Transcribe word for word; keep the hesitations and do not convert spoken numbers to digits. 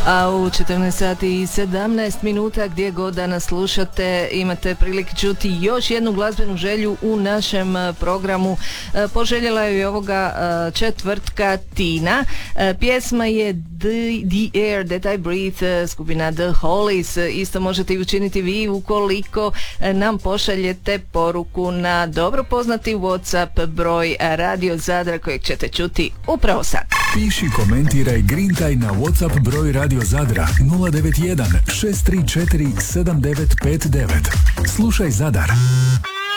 A u četrnaest sati i sedamnaest minuta gdje god da nas slušate imate prilike čuti još jednu glazbenu želju u našem programu. Poželjela je i ovoga četvrtka Tina. Pjesma je The, the Air That I Breathe, skupina The Hollies. Isto možete i učiniti vi ukoliko nam pošaljete poruku na dobro poznati WhatsApp broj Radio Zadra kojeg ćete čuti upravo sad. Piši, komentiraj, grintaj na WhatsApp broj Radio Zadra nula devet jedan šest tri četiri sedam devet pet devet. Slušaj Zadar.